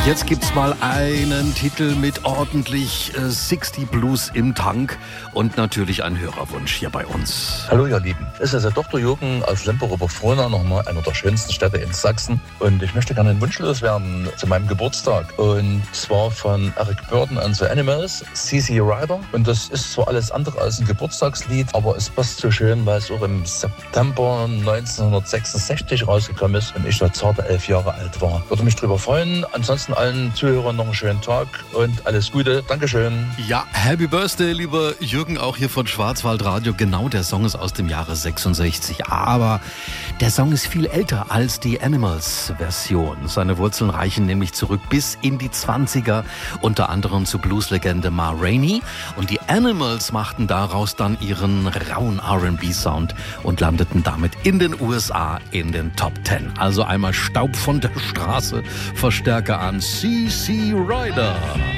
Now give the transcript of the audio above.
Jetzt gibt's mal einen Titel mit ordentlich 60 Blues im Tank und natürlich ein Hörerwunsch hier bei uns. Hallo ihr Lieben, es ist der Dr. Jürgen aus Lemperower-Frohnau, nochmal einer der schönsten Städte in Sachsen. Und ich möchte gerne einen Wunsch loswerden zu meinem Geburtstag. Und zwar von Eric Burdon and the Animals, CC Rider. Und das ist zwar alles andere als ein Geburtstagslied, aber es passt so schön, weil es auch im September 1966 rausgekommen ist und ich da zarte 11 Jahre alt war. Würde mich drüber freuen. Ansonsten allen Zuhörern noch einen schönen Tag und alles Gute. Dankeschön. Ja, Happy Birthday, lieber Jürgen, auch hier von Schwarzwaldradio. Genau, der Song ist aus dem Jahre 66. Aber der Song ist viel älter als die Animals-Version. Seine Wurzeln reichen nämlich zurück bis in die 20er, unter anderem zu Blueslegende Ma Rainey. Und die Animals machten daraus dann ihren rauen R&B-Sound und landeten damit in den USA in den Top 10. Also einmal Staub von der Straße, Verstärker an CC Rider.